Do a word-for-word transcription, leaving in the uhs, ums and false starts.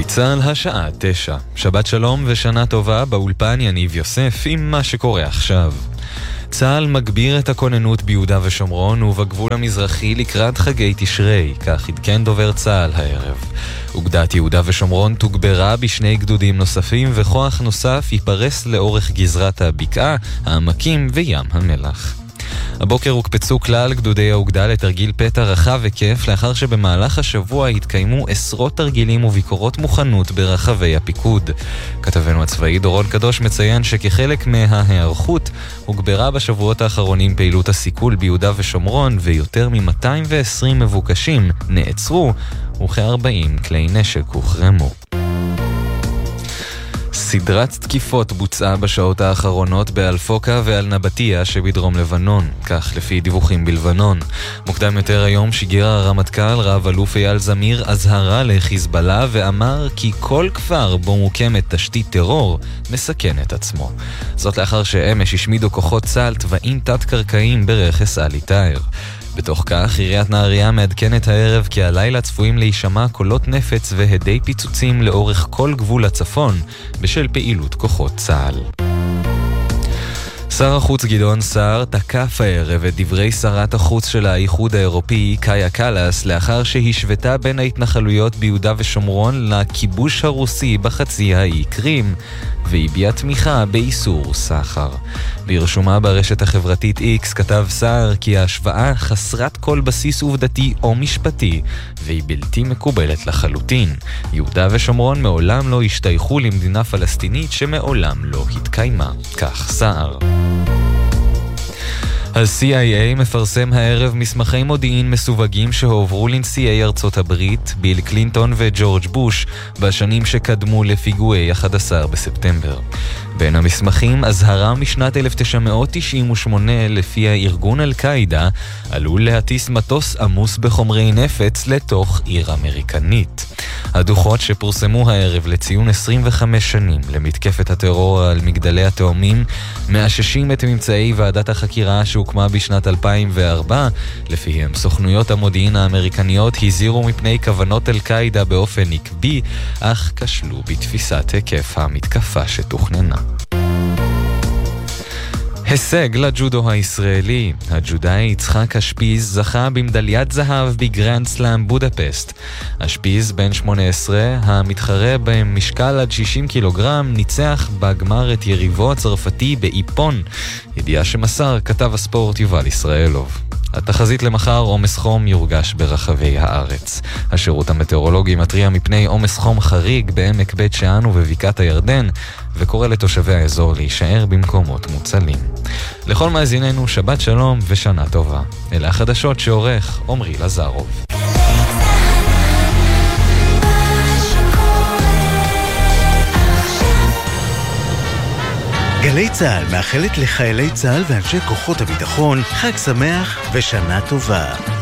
צהל השעה תשע. שבת שלום ושנה טובה, באולפן יניב יוסף עם מה שקורה עכשיו. צהל מגביר את הכוננות ביהודה ושומרון ובגבול המזרחי לקראת חגי תשרי, כך עדכן דובר צהל הערב. אוגדת יהודה ושומרון תוגברה בשני גדודים נוספים, וכוח נוסף ייפרס לאורך גזרת הבקעה, העמקים וים המלח. הבוקר הוקפצו כלל גדודי האוגדה לתרגיל פתע רחב וכיף, לאחר שבמהלך השבוע התקיימו עשרות תרגילים וביקורות מוכנות ברחבי הפיקוד. כתבנו הצבאי דורון קדוש מציין שכחלק מההיערכות הוגברה בשבועות האחרונים פעילות הסיכול ביהודה ושומרון, ויותר מ-מאתיים ועשרים מבוקשים נעצרו וכ-ארבעים כלי נשק הוחרמו. סדרת תקיפות בוצעה בשעות האחרונות באלפוקה ועל נבטיה שבדרום לבנון, כך לפי דיווחים בלבנון. מוקדם יותר היום שיגר הרמטכ"ל רב אלוף אייל זמיר אזהרה לחיזבאללה ואמר כי כל כפר בו מוקמת תשתית טרור מסכן את עצמו. זאת לאחר שאמש השמידו כוחות צה"ל תוואים תת-קרקעיים ברכס עלי תאיר. בתוך כך, עיריית נהריה מעדכנת הערב כי הלילה צפויים להישמע קולות נפץ והדי פיצוצים לאורך כל גבול הצפון בשל פעילות כוחות צה"ל. שר החוץ גדעון סער תקף הערב את דברי שרת החוץ של האיחוד האירופי קאיה קלאס לאחר שהשוותה בין ההתנחלויות ביהודה ושומרון לכיבוש הרוסי בחצי האי קרים, והביעה תמיכה באיסור סחר. ברשומה ברשת החברתית איקס כתב סער כי ההשוואה חסרת כל בסיס עובדתי או משפטי והיא בלתי מקובלת לחלוטין. יהודה ושומרון מעולם לא השתייכו למדינה פלסטינית שמעולם לא התקיימה. כך סער. ה-סי איי איי מפרסם הערב מסמכי מודיעין מסווגים שהועברו לנשיאי ארצות הברית, ביל קלינטון וג'ורג' בוש, בשנים שקדמו לפיגועי ה-אחד עשר בספטמבר. בין המסמכים, אזהרה משנת אלף תשע מאות תשעים ושמונה לפי הארגון אל-קאידה עלול להטיס מטוס עמוס בחומרי נפץ לתוך עיר אמריקנית. הדוחות שפורסמו הערב לציון עשרים וחמש שנים למתקפת הטרור על מגדלי התאומים מאששים את ממצאי ועדת החקירה שהוקמה בשנת אלפיים וארבע, לפיהם סוכנויות המודיעין האמריקניות הזהירו מפני כוונות אל-קאידה באופן נקבי, אך כשלו בתפיסת היקף המתקפה שתוכננה. הישג לג'ודו הישראלי. הג'ודאי יצחק אשפיז זכה במדליית זהב בגרנד סלאם בודפסט. אשפיז בן שמונה עשרה, המתחרה במשקל עד שישים קילוגרם, ניצח בגמר את יריבו הצרפתי באיפון, ידיעה שמסר כתב הספורט יובל ישראלוב. התחזית למחר עומס חום יורגש ברחבי הארץ. השירות המטאורולוגי מטריע מפני עומס חום חריג בעמק בית שאן ובבקעת הירדן, וקורא לתושבי האזור להישאר במקומות מוצלים. לכל מאזיננו שבת שלום ושנה טובה. אלה החדשות שעורך עומרי לזרוב. גלי צהל מאחלת לחיילי צהל ואנשי כוחות הביטחון חג שמח ושנה טובה.